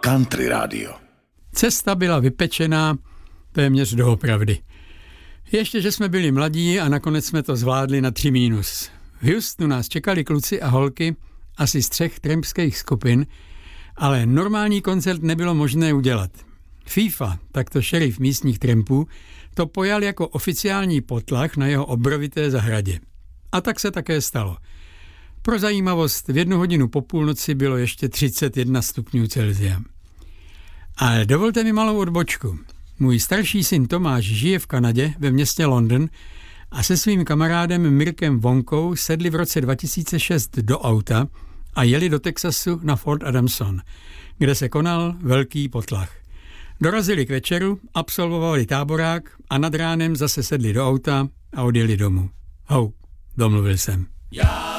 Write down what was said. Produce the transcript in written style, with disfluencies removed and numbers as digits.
Country Radio. Cesta byla vypečená téměř doopravdy. Ještě, že jsme byli mladí a nakonec jsme to zvládli na 3-. V Houstonu nás čekali kluci a holky asi z 3 trampských skupin, ale normální koncert nebylo možné udělat. FIFA, takto šerif místních trampů, to pojal jako oficiální potlach na jeho obrovité zahradě. A tak se také stalo. Pro zajímavost, v 1 hodinu po půlnoci bylo ještě 31 stupňů Celsia. Ale dovolte mi malou odbočku. Můj starší syn Tomáš žije v Kanadě ve městě London a se svým kamarádem Mirkem Vonkou sedli v roce 2006 do auta a jeli do Texasu na Fort Adamson, kde se konal velký potlach. Dorazili k večeru, absolvovali táborák a nad ránem zase sedli do auta a odjeli domů. Domluvil jsem.